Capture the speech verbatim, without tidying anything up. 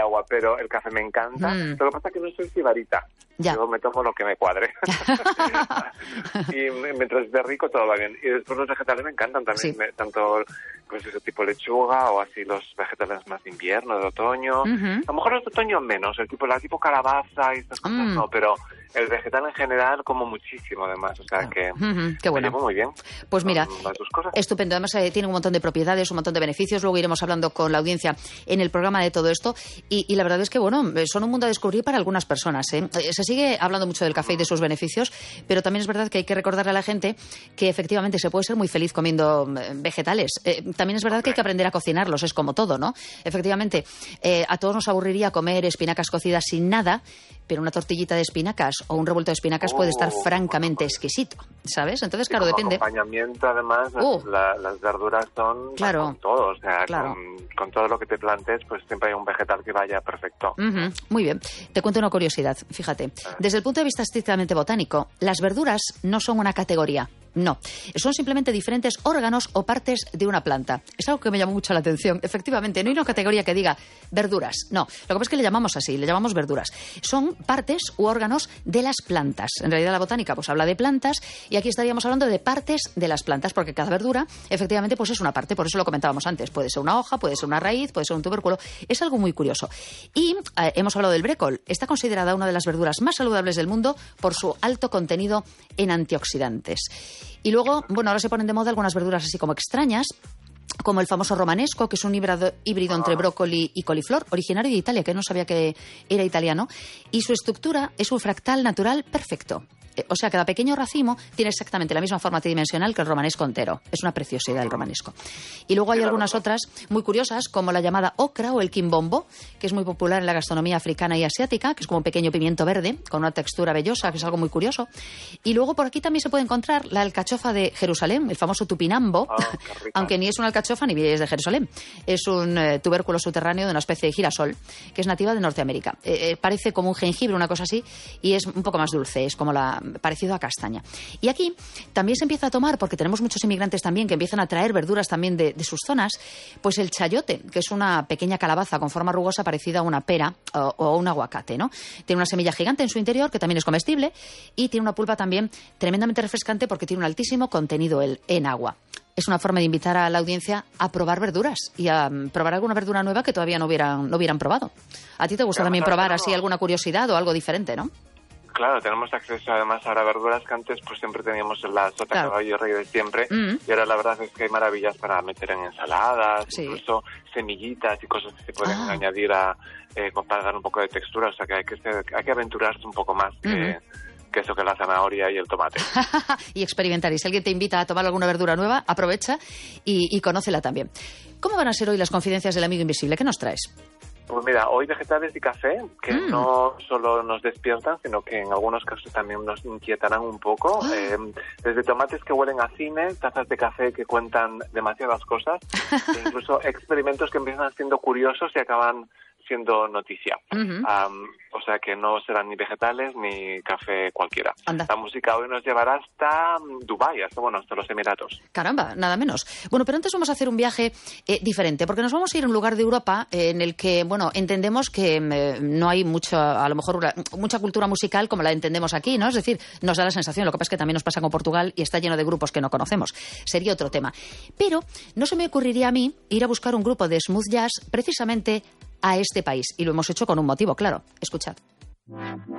agua, pero el café me encanta. Mm. Lo que pasa es que no soy sibarita. Ya. Yo me tomo lo que me cuadre. Y mientras esté rico todo va bien. Y después los vegetales me encantan también, sí. me, tanto pues ese tipo lechuga o así los vegetales más de invierno, de otoño. Uh-huh. A lo mejor los de otoño menos, el tipo la tipo calabaza y estas cosas mm. no, pero el vegetal en general como muchísimo además, o sea oh. que uh-huh. Qué bueno. me llevo muy bien. Pues mira, estupendo, además eh, tiene un montón de propiedades, un montón de beneficios, luego iremos hablando con la audiencia en el programa de todo esto y, y la verdad es que bueno, son un mundo a descubrir para algunas personas, ¿eh? Se sigue hablando mucho del café y de sus beneficios, pero también es verdad que hay que recordarle a la gente que efectivamente se puede ser muy feliz comiendo vegetales. Eh, también es verdad que hay que aprender a cocinarlos, es como todo, ¿no? Efectivamente, eh, a todos nos aburriría comer espinacas cocidas sin nada, pero una tortillita de espinacas o un revuelto de espinacas oh, puede estar francamente bueno, exquisito, ¿sabes? Entonces, claro, como depende. Acompañamiento, además, uh, la, las verduras son claro, con todo, o sea, claro. con, con todo lo que te plantes, pues siempre hay un vegetal que vaya perfecto. Uh-huh, muy bien. Te cuento una curiosidad, fíjate. Desde el punto de vista estrictamente botánico, las verduras no son una categoría. No, son simplemente diferentes órganos o partes de una planta. Es algo que me llamó mucho la atención. Efectivamente, no hay una categoría que diga verduras. No, lo que pasa es que le llamamos así, le llamamos verduras. Son partes u órganos de las plantas. En realidad la botánica pues habla de plantas y aquí estaríamos hablando de partes de las plantas porque cada verdura efectivamente pues es una parte, por eso lo comentábamos antes. Puede ser una hoja, puede ser una raíz, puede ser un tubérculo. Es algo muy curioso. Y eh, hemos hablado del brécol. Está considerada una de las verduras más saludables del mundo por su alto contenido en antioxidantes. Y luego, bueno, ahora se ponen de moda algunas verduras así como extrañas, como el famoso romanesco, que es un híbrido, híbrido entre brócoli y coliflor, originario de Italia, que no sabía que era italiano, y su estructura es un fractal natural perfecto. O sea, cada pequeño racimo tiene exactamente la misma forma tridimensional que el romanesco entero. Es una preciosidad el romanesco. Y luego hay algunas otras muy curiosas, como la llamada ocra o el quimbombo, que es muy popular en la gastronomía africana y asiática, que es como un pequeño pimiento verde, con una textura vellosa, que es algo muy curioso. Y luego por aquí también se puede encontrar la alcachofa de Jerusalén, el famoso tupinambo, oh, aunque ni es una alcachofa ni es de Jerusalén. Es un eh, tubérculo subterráneo de una especie de girasol, que es nativa de Norteamérica. Eh, eh, parece como un jengibre, una cosa así, y es un poco más dulce, es como la parecido a castaña. Y aquí también se empieza a tomar, porque tenemos muchos inmigrantes también que empiezan a traer verduras también de, de sus zonas, pues el chayote, que es una pequeña calabaza con forma rugosa parecida a una pera o, o un aguacate, ¿no? Tiene una semilla gigante en su interior, que también es comestible, y tiene una pulpa también tremendamente refrescante porque tiene un altísimo contenido en agua. Es una forma de invitar a la audiencia a probar verduras y a um, probar alguna verdura nueva que todavía no hubieran, no hubieran probado. ¿A ti te gusta Pero también probar así alguna curiosidad o algo diferente, no? Claro, tenemos acceso además ahora a verduras que antes pues siempre teníamos en la sota claro. caballo rey de siempre mm. y ahora la verdad es que hay maravillas para meter en ensaladas, sí. incluso semillitas y cosas que se pueden ah. añadir a eh, para dar un poco de textura, o sea que hay que ser, hay que aventurarse un poco más mm. que, que eso que la zanahoria y el tomate. Y experimentar, y si alguien te invita a tomar alguna verdura nueva, aprovecha y, y conócela también. ¿Cómo van a ser hoy las confidencias del amigo invisible? ¿Qué nos traes? Pues mira, hoy vegetales y café, que mm. no solo nos despiertan, sino que en algunos casos también nos inquietarán un poco. Oh. Eh, desde tomates que huelen a cine, tazas de café que cuentan demasiadas cosas, e incluso experimentos que empiezan siendo curiosos y acaban siendo noticia. Uh-huh. Um, o sea que no serán ni vegetales ni café cualquiera. Anda. La música hoy nos llevará hasta Dubái, hasta, bueno, hasta los Emiratos. Caramba, nada menos. Bueno, pero antes vamos a hacer un viaje eh, diferente, porque nos vamos a ir a un lugar de Europa eh, en el que, bueno, entendemos que eh, no hay mucho, a lo mejor una, mucha cultura musical como la entendemos aquí, ¿no? Es decir, nos da la sensación, lo que pasa es que también nos pasa con Portugal y está lleno de grupos que no conocemos. Sería otro tema. Pero no se me ocurriría a mí ir a buscar un grupo de smooth jazz precisamente a este país. Y lo hemos hecho con un motivo, claro. Escuchad.